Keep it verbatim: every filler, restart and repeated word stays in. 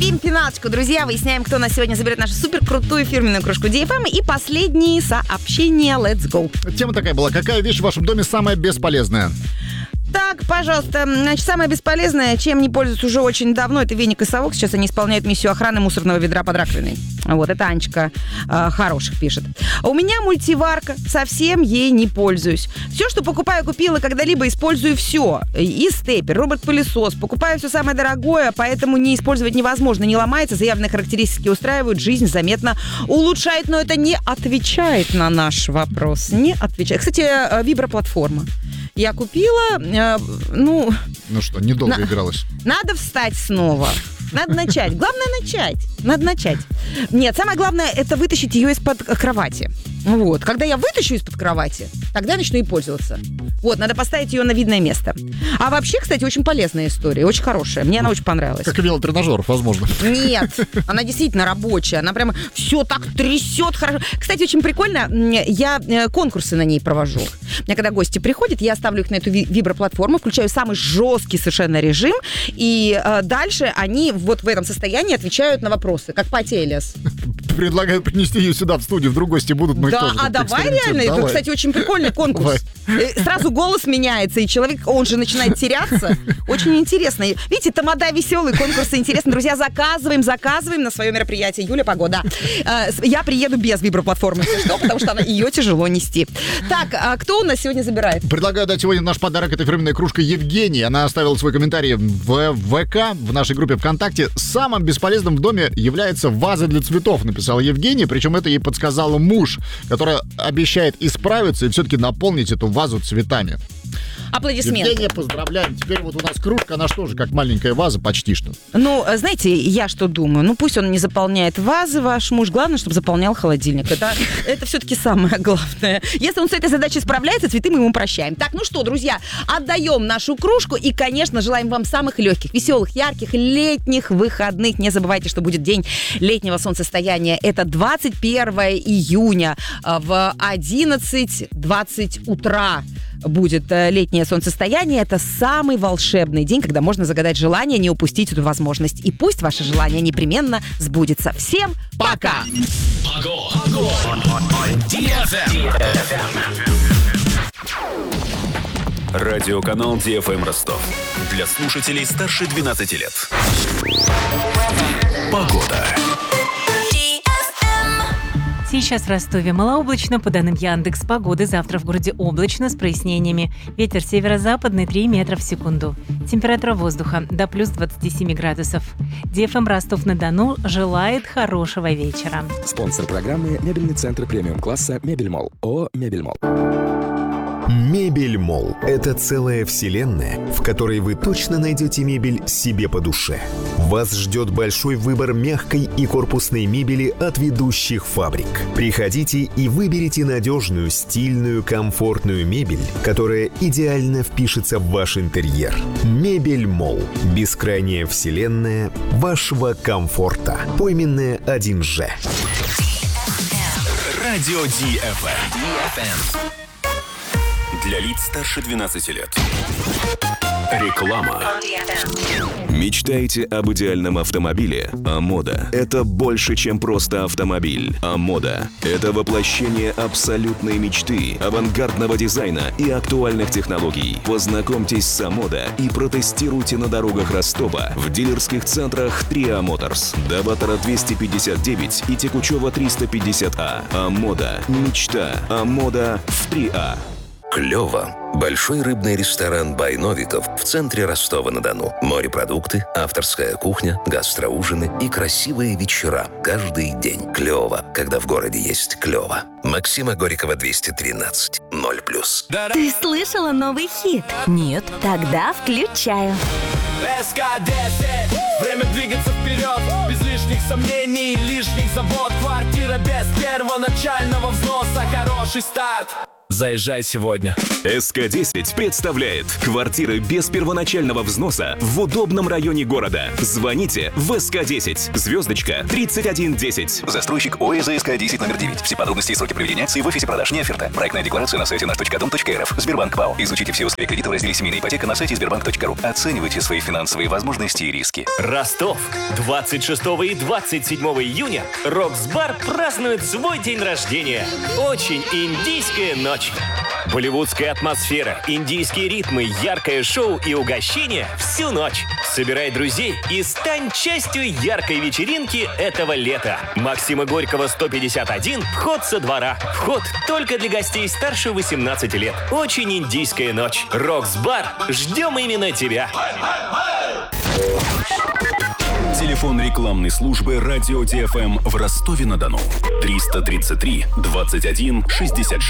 Пим пинаточку, друзья. Выясняем, кто у нас сегодня заберет нашу супер крутую фирменную кружку ди эф эм. И последние сообщения. Let's go. Тема такая была. Какая вещь в вашем доме самая бесполезная? Так, пожалуйста, значит, самое бесполезное, чем не пользуются уже очень давно, это веник и совок. Сейчас они исполняют миссию охраны мусорного ведра под раковиной. Вот, это Анечка э, Хороших пишет. У меня мультиварка, совсем ей не пользуюсь. Все, что покупаю, купила, когда-либо использую все. И степер, робот-пылесос. Покупаю все самое дорогое, поэтому не использовать невозможно. Не ломается, заявленные характеристики устраивают, жизнь заметно улучшает, но это не отвечает на наш вопрос. Не отвечает. Кстати, э, виброплатформа. Я купила, э, ну... Ну что, недолго на... игралась. Надо встать снова. Надо начать. Главное начать. Надо начать. Нет, самое главное, это вытащить ее из-под кровати. Вот. Когда я вытащу из-под кровати, тогда начну и пользоваться. Вот, надо поставить ее на видное место. А вообще, кстати, очень полезная история, очень хорошая. Мне она очень понравилась. Как и велотренажер, возможно. Нет, она действительно рабочая. Она прямо все так трясет хорошо. Кстати, очень прикольно, я конкурсы на ней провожу. У меня когда гости приходят, я ставлю их на эту виброплатформу, включаю самый жесткий совершенно режим, и э, дальше они вот в этом состоянии отвечают на вопросы, как Пати Элиас. Предлагаю принести ее сюда в студию, вдруг гости будут, мы да, тоже. А давай реально, давай. Это, кстати, очень прикольный конкурс. Давай. Сразу голос меняется, и человек, он же начинает теряться. Очень интересно. Видите, тамада веселый, конкурсы интересные. Друзья, заказываем, заказываем на свое мероприятие. Юля Погода. Я приеду без виброплатформы, если что, потому что она, ее тяжело нести. Так, а кто у нас сегодня забирает? Предлагаю дать сегодня наш подарок этой фирменной кружкой Евгении. Она оставила свой комментарий в ВК, в нашей группе ВКонтакте. Самым бесполезным в доме является ваза для цветов, написала Евгения. Причем это ей подсказал муж, который обещает исправиться и все-таки наполнить эту вазу цветами. Аплодисменты. Евгения, поздравляем. Теперь вот у нас кружка, она что же, как маленькая ваза почти что. Ну, знаете, я что думаю? Ну, пусть он не заполняет вазы, ваш муж. Главное, чтобы заполнял холодильник. Это, это все-таки самое главное. Если он с этой задачей справляется, цветы мы ему прощаем. Так, ну что, друзья, отдаем нашу кружку и, конечно, желаем вам самых легких, веселых, ярких летних выходных. Не забывайте, что будет день летнего солнцестояния. Это двадцать первого июня в одиннадцать двадцать утра. Будет летнее солнцестояние. Это самый волшебный день, когда можно загадать желание, не упустить эту возможность. И пусть ваше желание непременно сбудется. Всем пока! Радиоканал ди эф эм Ростов. Для слушателей старше двенадцати лет. Погода. Сейчас в Ростове малооблачно, по данным Яндекс.Погоды. Завтра в городе облачно с прояснениями. Ветер северо-западный три метра в секунду. Температура воздуха до плюс двадцати семи градусов. ди эф эм Ростов-на-Дону желает хорошего вечера. Спонсор программы — мебельный центр премиум-класса «Мебельмолл». ООО «Мебельмолл». Мебельмолл – это целая вселенная, в которой вы точно найдете мебель себе по душе. Вас ждет большой выбор мягкой и корпусной мебели от ведущих фабрик. Приходите и выберите надежную, стильную, комфортную мебель, которая идеально впишется в ваш интерьер. Мебельмолл – бескрайняя вселенная вашего комфорта. Пойменная один же. Радио ди эф эм. Для лиц старше двенадцати лет. Реклама. Мечтаете об идеальном автомобиле? Амода – это больше, чем просто автомобиль. Амода – это воплощение абсолютной мечты, авангардного дизайна и актуальных технологий. Познакомьтесь с Амода и протестируйте на дорогах Ростова в дилерских центрах Триа Моторс, Доватора двести пятьдесят девять и Текучева триста пятьдесят А. Амода – мечта. Амода в три А. Клёво. Большой рыбный ресторан «Бай Новиков» в центре Ростова-на-Дону. Морепродукты, авторская кухня, гастроужины и красивые вечера каждый день. Клёво, когда в городе есть клёво. Максима Горького двести тринадцать. ноль плюс. Ты слышала новый хит? Нет? Тогда включаю. эс ка десять. Время двигаться вперед. Без лишних сомнений, лишних забот. Квартира без первоначального взноса. Хороший старт. Заезжай сегодня. эс ка десять представляет квартиры без первоначального взноса в удобном районе города. Звоните в эс ка десять. Звездочка тридцать один десять. Застройщик ОЭЗ эс ка десять номер девять. Все подробности и сроки проведения акции в офисе продаж, не оферта. Проектная декларация на сайте наш точка дом точка эр эф. Сбербанк ПАО. Изучите все условия кредита в разделе «Семейная ипотека» на сайте сбербанк точка ру. Оценивайте свои финансовые возможности и риски. Ростов. двадцать шестого и двадцать седьмого июня Рокс-бар празднует свой день рождения. Очень индийская ночь. Болливудская атмосфера, индийские ритмы, яркое шоу и угощение всю ночь. Собирай друзей и стань частью яркой вечеринки этого лета. Максима Горького, сто пятьдесят один, вход со двора. Вход только для гостей старше восемнадцати лет. Очень индийская ночь. Рокс-бар. Ждем именно тебя. Телефон рекламной службы «Радио ди эф эм» в Ростове-на-Дону. триста тридцать три двадцать один шестьдесят шесть.